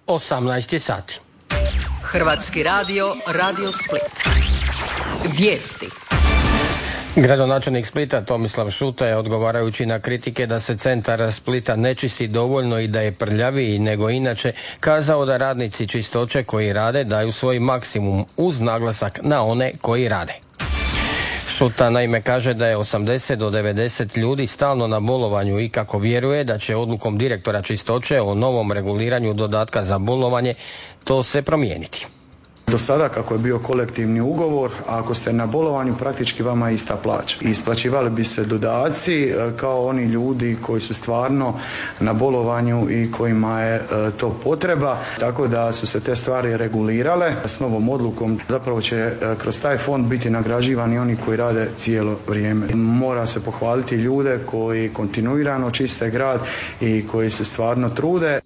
18 sati. Hrvatski radio, Radio Split. Vijesti. Gradonačelnik Splita Tomislav Šuta je, odgovarajući na kritike da se centar Splita ne čisti dovoljno i da je prljaviji nego inače, kazao da radnici čistoće koji rade daju svoj maksimum, uz naglasak na one koji rade. Šuta naime kaže da je 80 do 90 ljudi stalno na bolovanju i kako vjeruje da će odlukom direktora čistoće o novom reguliranju dodatka za bolovanje to se promijeniti. Do sada kako je bio kolektivni ugovor, a ako ste na bolovanju praktički vama je ista plaća. Isplaćivali bi se dodaci kao oni ljudi koji su stvarno na bolovanju i kojima je to potreba, tako da su se te stvari regulirale. S novom odlukom zapravo će kroz taj fond biti nagrađivani oni koji rade cijelo vrijeme. Mora se pohvaliti ljude koji kontinuirano čiste grad i koji se stvarno trude.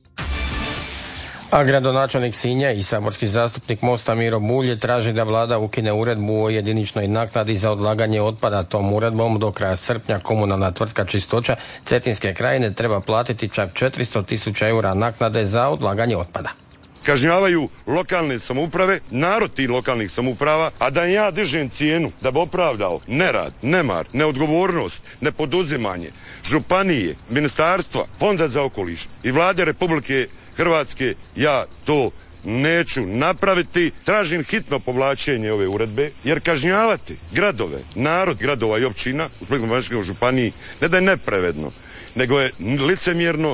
A gradonačelnik Sinja i saborski zastupnik Mosta Miro Bulj traži da vlada ukine uredbu o jediničnoj naknadi za odlaganje otpada. Tom uredbom do kraja srpnja komunalna tvrtka Čistoća Cetinske krajine treba platiti čak 400.000 eura naknade za odlaganje otpada. Kažnjavaju lokalne samouprave, narod tih lokalnih samouprava, a da ja dižem cijenu da bi opravdao nerad, nemar, neodgovornost, nepoduzimanje županije, ministarstva, Fonda za okoliš i Vlade Republike Hrvatske, ja to neću napraviti. Tražim hitno povlačenje ove uredbe, jer kažnjavati gradove, narod gradova i općina u Splitsko-dalmatinskoj županiji ne da je nepravedno, nego je licemjerno.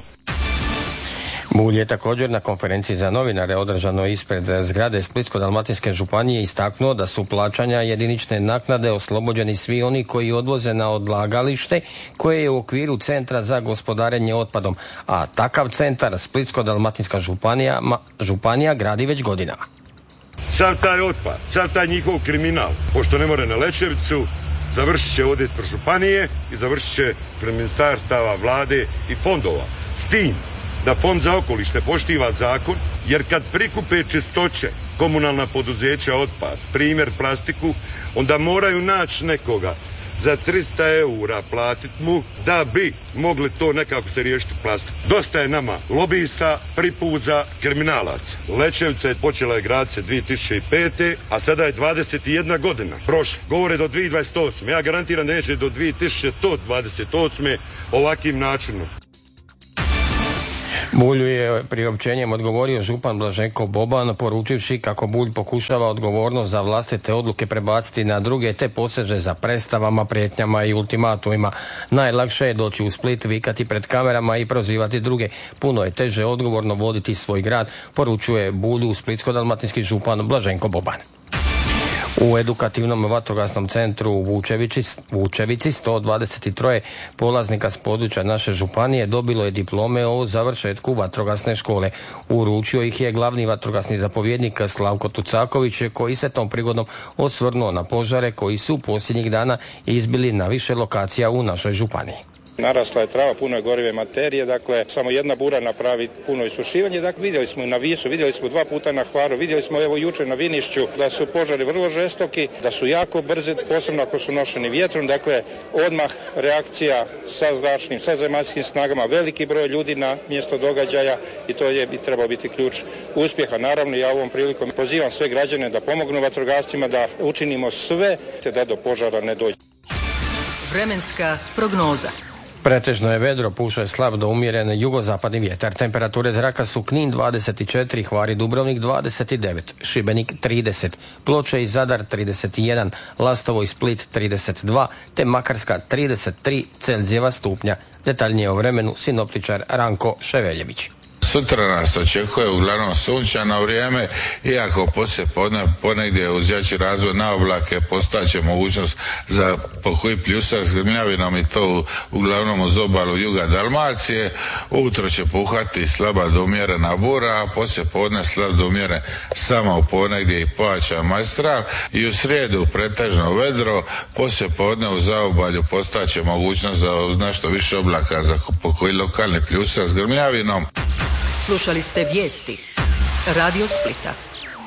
Bulj je također na konferenciji za novinare održanoj ispred zgrade Splitsko-dalmatinske županije istaknuo da su plaćanja jedinične naknade oslobođeni svi oni koji odvoze na odlagalište koje je u okviru Centra za gospodarenje otpadom, a takav centar Splitsko-dalmatinska županija gradi već godinama. Sav taj otpad, sav taj njihov kriminal, pošto ne more na Lećevicu, završit će ovdje ispred županije i završit će pred ministarstava, vlade i fondova. S tim da Fond za okoliš ne poštiva zakon, jer kad prikupe čistoće komunalna poduzeća otpad, primjer plastiku, onda moraju naći nekoga za 300 eura platiti mu da bi mogli to nekako se riješiti plastiku. Dosta je nama lobista, pripuza, kriminalaca. Lećevica je počela graditi se 2005. a sada je 21 godina. Prošle. Govore do 2028. Ja garantiram da neće do 2128. ovakvim načinom. Bulju je priopćenjem odgovorio župan Blaženko Boban, poručivši kako Bulj pokušava odgovornost za vlastite odluke prebaciti na druge te poseže za predstavama, prijetnjama i ultimatumima. Najlakše je doći u Split, vikati pred kamerama i prozivati druge. Puno je teže odgovorno voditi svoj grad, poručuje Bulju splitsko-dalmatinski župan Blaženko Boban. U edukativnom vatrogasnom centru u Vučevici 123 polaznika s područja naše županije dobilo je diplome o završetku vatrogasne škole. Uručio ih je glavni vatrogasni zapovjednik Slavko Tucaković, koji se tom prigodom osvrnuo na požare koji su posljednjih dana izbili na više lokacija u našoj županiji. Narasla je trava, puno je gorive materije, dakle samo jedna bura napravi puno isušivanje. Dakle, vidjeli smo i na Visu, vidjeli smo 2 puta na Hvaru, vidjeli smo evo jučer na Vinišću da su požari vrlo žestoki, da su jako brzi, posebno ako su nošeni vjetrom. Dakle, odmah reakcija sa zračnim, sa zemaljskim snagama, veliki broj ljudi na mjesto događaja i to je bi trebao biti ključ uspjeha. Naravno, ja ovom prilikom pozivam sve građane da pomognu vatrogascima, da učinimo sve te da do požara ne dođe. Vremenska prognoza. Pretežno je vedro, puše slab do umjeren jugozapadni vjetar. Temperature zraka su Knin 24, Hvar i Dubrovnik 29, Šibenik 30, Ploče i Zadar 31, Lastovo i Split 32, te Makarska 33 Celzijeva stupnja. Detaljnije o vremenu sinoptičar Ranko Ševeljević. Sutra nas očekuje uglavnom sunčano vrijeme, iako poslije ponegdje uz jači razvoj na oblake postaće mogućnost za pokoji pljusak s grmljavinom i to uglavnom uz obalu juga Dalmacije. Ujutro će puhati slaba do umjerena bura, a poslije podne slab do umjeren samo u ponegdje i pojača majstral i u srijedu pretežno vedro, poslije podne u zaobalju postaće mogućnost za uz nešto više oblaka za pokoji lokalni pljusak s grmljavinom. Slušali ste vijesti Radio Splita.